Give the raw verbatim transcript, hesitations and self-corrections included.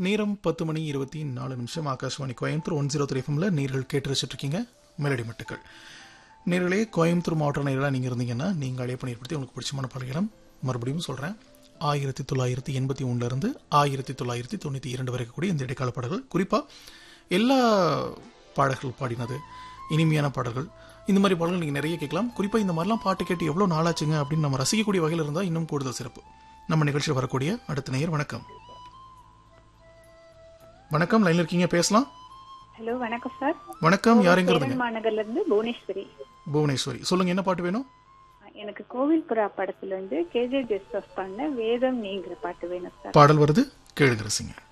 நேரம் பத்து மணி இருபத்தி நாலு நிமிஷம். Akashvani Coimbatore one zero three எஃப்எம்ல நீர்கள் கேட்டு ரசிச்சுட்டு இருக்கீங்க மெலடி மட்டுக்கள். நேர்களே, கோயம்புத்தூர் மாவட்ட நேர்களாக நீங்கள் இருந்தீங்கன்னா நீங்கள் அழைப்பு ஏற்படுத்தி உங்களுக்கு பிடிச்சமான பாடல்களும் மறுபடியும் சொல்கிறேன். ஆயிரத்தி தொள்ளாயிரத்தி எண்பத்தி ஒன்றுலேருந்து ஆயிரத்தி தொள்ளாயிரத்தி தொண்ணூற்றி இரண்டு வரைக்கும் கூடிய இந்த இடைக்கால பாடல்கள், குறிப்பாக எல்லா பாடல்கள் பாடினது இனிமையான பாடல்கள், இந்த மாதிரி பாடல்கள் நீங்கள் நிறைய கேட்கலாம். குறிப்பாக இந்த மாதிரிலாம் பாட்டு கேட்டு எவ்வளோ நாளாச்சுங்க அப்படின்னு நம்ம ரசிக்கக்கூடிய வகையில் இருந்தால் இன்னும் கூடுதல் சிறப்பு. நம்ம நிகழ்ச்சியில் வரக்கூடிய அடுத்த நேயர், வணக்கம். வணக்கம், லைன்ல இருக்கீங்க, பேசலாம். ஹலோ, வணக்கம் சார். வணக்கம், யாருங்கிறதுங்க? மாநகர்ல இருந்து புவனேஸ்வரி. புவனேஸ்வரி, சொல்லுங்க, என்ன பாட்டு வேணும்? எனக்கு கோவில் புறா படத்துல இருந்து கேஜே ஜெஸ்டஸ் பண்ண வேதம் நீங்கிற பாட்டு வேணும் சார். பாடல் வருது, கேளுங்க ரசிங்க.